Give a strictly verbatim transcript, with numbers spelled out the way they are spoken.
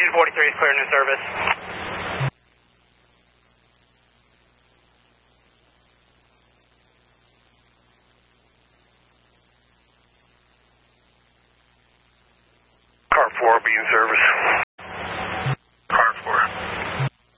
two forty-three is clear, new service. Car four, be in service.